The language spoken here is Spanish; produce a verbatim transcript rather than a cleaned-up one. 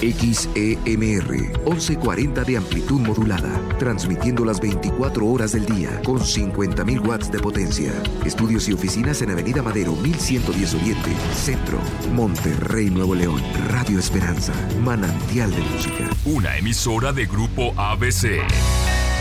X E M R once cuarenta de amplitud modulada, transmitiendo las veinticuatro horas del día con cincuenta mil watts de potencia. Estudios y oficinas en Avenida Madero mil ciento diez Oriente, Centro, Monterrey, Nuevo León. Radio Esperanza, manantial de música. Una emisora de Grupo A B C.